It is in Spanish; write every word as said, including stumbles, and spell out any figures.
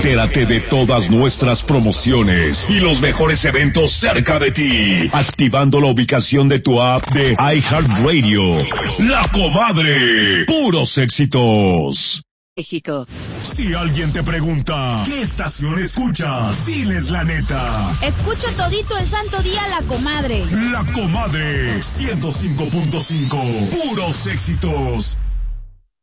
Entérate de todas nuestras promociones y los mejores eventos cerca de ti, activando la ubicación de tu app de iHeartRadio. La Comadre, puros éxitos. México. Si alguien te pregunta, ¿qué estación escuchas? Diles la neta. Escucho todito el santo día La Comadre. La Comadre, ciento cinco punto cinco, puros éxitos.